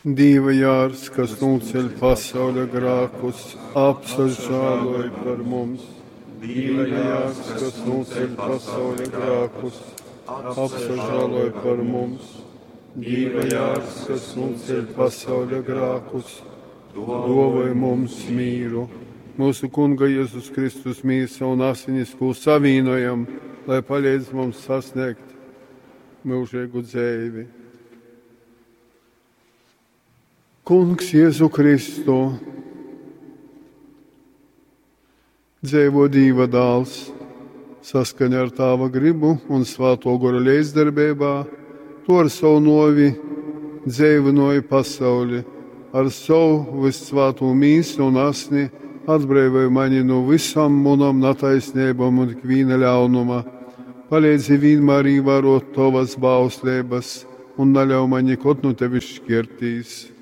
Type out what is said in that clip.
Dieva jārs, kas nuceļ pasaules grēkus, apsažāloj par mums. Dieva jārs, kas nuceļ pasaules grēkus, apsažāloj par mums. Dieva jārs, kas nuceļ pasaules grēkus, dāvāj mums mīru. Mūsu Kunga Jēzus Kristus mīsa un asinis, ko savienojam, lai palīdz mums sasniegt mūžīgu dzīvi. Kungs Jēzu Kristu, dzīvo Dieva dēls, saskaņā ar Tava gribu un Svēto Gara līdzdarbībā, to ar savu novi dzīvinoja pasauli, ar savu vissvēto mīsu un asni atbrīvoja mani no visam manam netaisnībām un ikviena ļaunuma. Palīdzi vienmēr ievērot Tavas bauslības un neļauj man nekot no Tevis šķirtīs.